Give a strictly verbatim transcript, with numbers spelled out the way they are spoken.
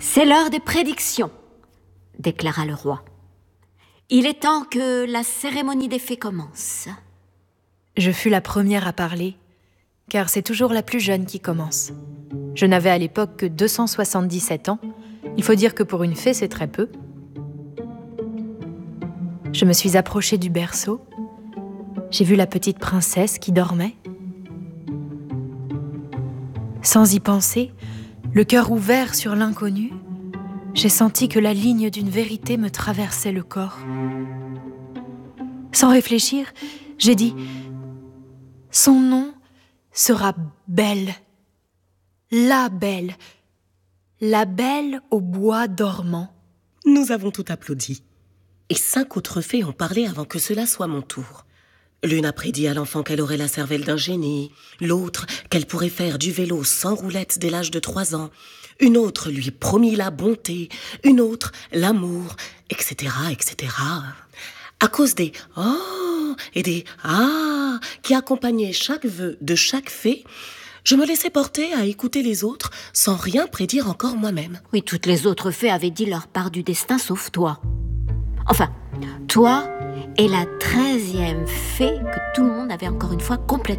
C'est l'heure des prédictions, déclara le roi. Il est temps que la cérémonie des fées commence. Je fus la première à parler, car c'est toujours la plus jeune qui commence. Je n'avais à l'époque que deux cent soixante-dix-sept ans. Il faut dire que pour une fée, c'est très peu. Je me suis approchée du berceau. J'ai vu la petite princesse qui dormait. Sans y penser, le cœur ouvert sur l'inconnu, j'ai senti que la ligne d'une vérité me traversait le corps. Sans réfléchir, j'ai dit « Son nom sera Belle, la Belle, la Belle au bois dormant. » Nous avons tout applaudi. Et cinq autres fées ont parlé avant que cela soit mon tour. L'une a prédit à l'enfant qu'elle aurait la cervelle d'un génie, l'autre qu'elle pourrait faire du vélo sans roulette dès l'âge de trois ans, une autre lui promit la bonté, une autre l'amour, et cetera, et cetera. À cause des « oh » et des « ah » qui accompagnaient chaque vœu de chaque fée, je me laissais porter à écouter les autres sans rien prédire encore moi-même. Oui, toutes les autres fées avaient dit leur part du destin, sauf toi. Enfin, toi et la treizième fée que tout le monde avait encore une fois complètement